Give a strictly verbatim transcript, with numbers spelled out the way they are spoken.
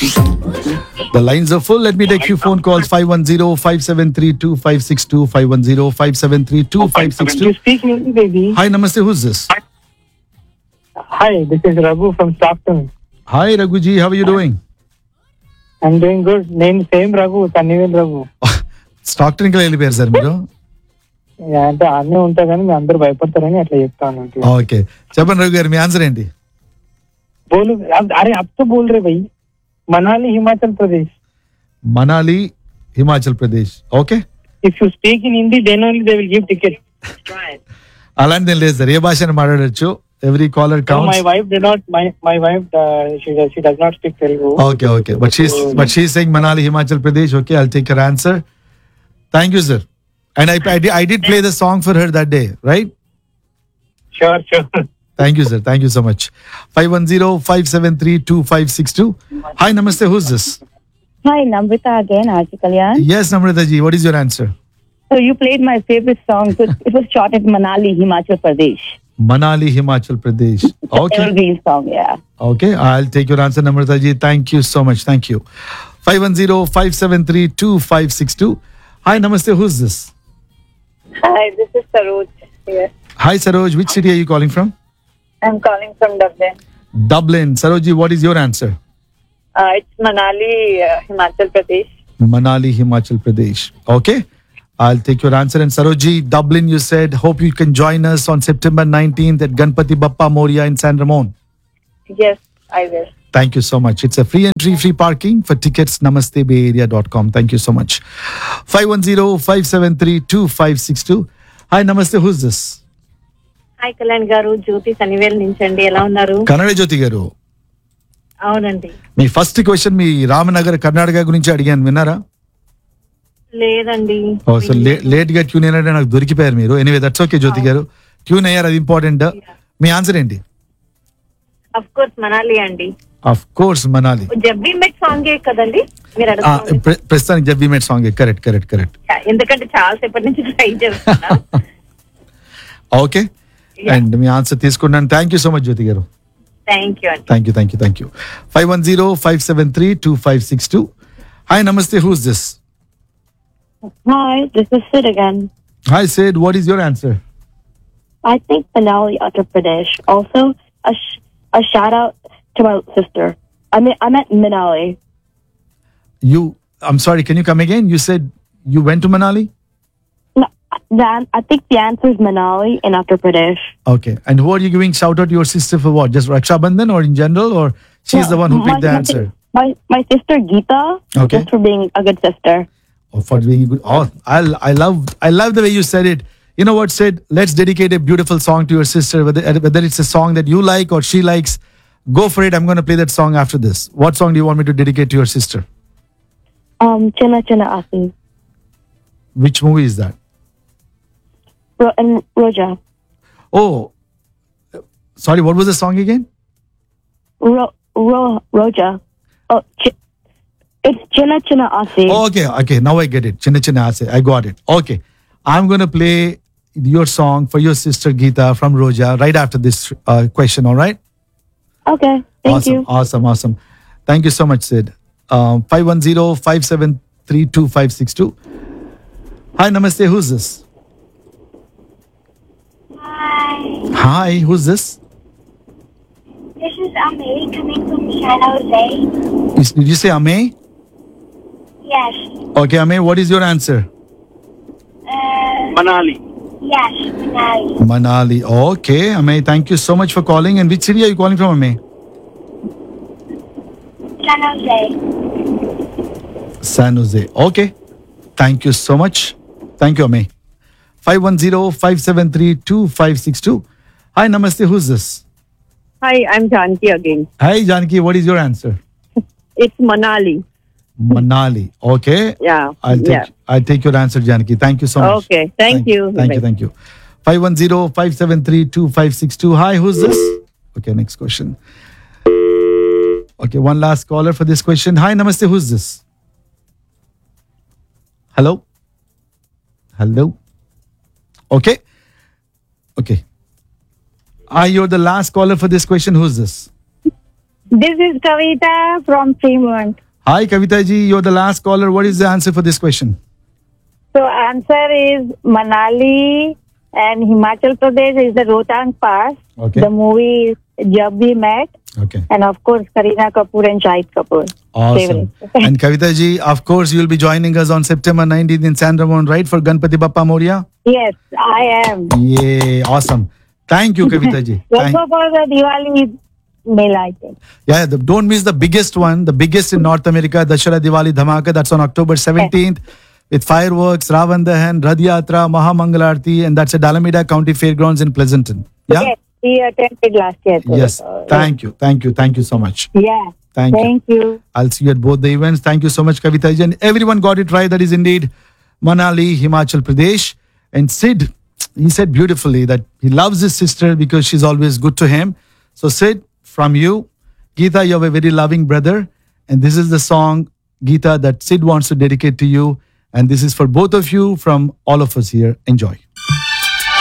The lines are full. Let me take few phone calls. five one zero, five seven three, two five six two. five one zero, five seven three, two five six two. You speak Hindi, baby. Hi, namaste. Who's this? Hi, this is Raghu from Stockton. Hi, Raghuji. How are you doing? I'm doing good. Name same Raghu, Sunnyvel Raghu. Stockton కి వెళ్ళిపోయారు sir మీరు. Yeah, అంటే అన్నీ ఉంటాయి కానీ మీ అందరూ భయపడతారని అట్లా చెప్తాను. ఓకే, చెప్పండి రఘు గారు, మీ ఆన్సర్ ఏంటి? बोलो अरे अब तो बोल रहे भाई. Manali Himachal Pradesh. Manali Himachal Pradesh. Okay, If you speak in Hindi, then only they will give ticket. అలాంటిదేం లేదు సార్, ఏ భాషను మాట్లాడచ్చు. Every caller So my counts. wife did not. My my wife uh, she does, she does not speak Telugu. Okay okay, but she's but she's saying Manali Himachal Pradesh. Okay, I'll take your answer. Thank you sir. And I I did play the song for her that day, right? Sure, sure. Thank you, sir. Thank you so much. five one zero, five seven three, two five six two. Hi, namaste. Who's this? Hi, Namrita again, Arti Kalyan. Yes, Namrata ji. What is your answer? So you played my favorite song. So it was shot at Manali, Himachal Pradesh. Manali, Himachal Pradesh. Okay. Evergreen song, yeah. Okay. I'll take your answer, Namrata ji. Thank you so much. Thank you. five one zero, five seven three, two five six two. Hi, namaste. Who's this? Hi, this is Saroj here. Hi, Saroj. Which city are you calling from? I'm calling from Dublin. Dublin. Saroj ji, what is your answer? Uh, it's Manali, uh, Himachal Pradesh. Manali, Himachal Pradesh. Okay. I'll take your answer. And Saroji, Dublin, you said, hope you can join us on September nineteenth at Ganpati Bappa Moria in San Ramon. Yes, I will. Thank you so much. It's a free entry, free parking. For tickets, namaste bay area dot com. Thank you so much. five one zero, five seven three, two five six two. Hi, namaste. Who's this? Hi, Kalyan garu, Jyoti Sunnyvel నుంచండి. ఎలా ఉన్నారు? Kannada Jyoti garu. అవునండి. మీ first question మీ రామనగర్ కర్ణాటక గురించి అడిగాను, విన్నారా? లేదండి. ఓ so late గా tune అయినట్టు నాకు దొరికిపోయారు మీరు. ఎనీవే దట్స్ ఓకే జ్యోతి గారు, ట్యూన్ అయ్యారు, అది ఇంపార్టెంట్. మీ ఆన్సర్ ఏంటి? ఆఫ్ కోర్స్ మనాలి అండి. Of course Manali. జబ్బీ met song కదండి మీరు అడుగుతున్నారు? ప్ర- ప్రస్తుతానికి జబ్బీ mate song. Correct correct correct. ఎందుకంటే చాలా సేపటి నుంచి ట్రై చేస్తున్నా. ఓకే, అండ్ మీ ఆన్సర్ తీసుకున్నాను. థ్యాంక్ యూ సో మచ్ జ్యోతి గారు. థ్యాంక్ యూ అండి. Thank you thank you thank you. Five one zero five seven three two five six two. Hi నమస్తే. Who's this? Hi, this is Sid again. Hi said, what is your answer? I think Manali, Uttar Pradesh. Also, a sh- a shout out to my sister. I mean, I meant Manali. You, I'm sorry, can you come again? You said you went to Manali? No, the, an- I think the answer is Manali in Uttar Pradesh. Okay, and who are you giving shout out to your sister for what? Just Raksha Bandhan or in general, or she's No, the one who my- picked the my- answer? My my sister Geeta, Okay. just for being a good sister. Or for being good? Oh, I I love I love the way you said it. You know what, Sid? Let's dedicate a beautiful song to your sister, whether whether it's a song that you like or she likes. Go for it. I'm going to play that song after this. What song do you want me to dedicate to your sister? Um, Chinna Chinna Asi. Which movie is that? Ro- and Roja. Oh, sorry. What was the song again? Ro- Ro- Roja. Oh, Ch- it's Chinna Chinna Asi. Oh, okay, okay. Now I get it. Chinna Chinna Aase. I got it. Okay. I'm going to play your song for your sister Geeta from Roja right after this uh, question. All right? Okay, thank awesome, you. Awesome, awesome. Thank you so much, Sid. Um, five one zero, five seven three, two five six two. Hi, namaste. Who's this? Hi, Hi, who's this? this is Ame coming from San Jose. Is- Did you say Ame? Yes. Okay, Ame, what is your answer? Uh, Manali. yes, Manali. Manali. Okay, Ame, thank you so much for calling. And which city are you calling from, Ame? San Jose. San Jose. Okay. Thank you so much. Thank you, Ame. five one zero, five seven three, two five six two. Hi, namaste. Who's this? Hi, I'm Janki again. Hi, Janki. What is your answer? It's Manali. Manali. Okay. Yeah. I'll take yeah. I'll take your answer, Janki. Thank you so much. Okay. Thank you. Thank you. Thank you. five one zero, five seven three, two five six two. Hi, who's this? Okay, next question. Okay, one last caller for this question. Hi, namaste. Who's this? Hello? Hello? Okay. Okay. Are you the last caller for this question? Who's this? This is Kavita from Fremont. Hi, Kavita ji. You're the last caller. What is the answer for this question? So answer is Manali and Himachal Pradesh is the Rohtang Pass. Okay. The movie is Jab We Met. Okay. And of course, Kareena Kapoor and Shahid Kapoor. Awesome. Favorite. And Kavita ji, of course, you'll be joining us on September nineteenth in San Ramon, right? For Ganpati Bappa Moria? Yes, I am. Yeah, awesome. Thank you, Kavita ji. Thank- Also for the Diwali Mela, I think. Yeah, the, don't miss the biggest one, the biggest in North America, Dashara Diwali Dhamaka. That's on October seventeenth with fireworks, Ravan Dahan, Radh Yatra, Mahamangalarti, and that's at Alameda County Fairgrounds in Pleasanton. Yeah? Yes, we attended last year. So, Yes. uh, Thank you. Thank you. Thank you so much. Yeah. Thank you. Thank you. I'll see you at both the events. Thank you so much, Kavita ji. And everyone got it right. That is indeed Manali, Himachal Pradesh. And Sid, he said beautifully that he loves his sister because she's always good to him. So Sid, from you, Geeta, you have a very loving brother. And this is the song, Geeta, that Sid wants to dedicate to you. And this is for both of you from all of us here. Enjoy.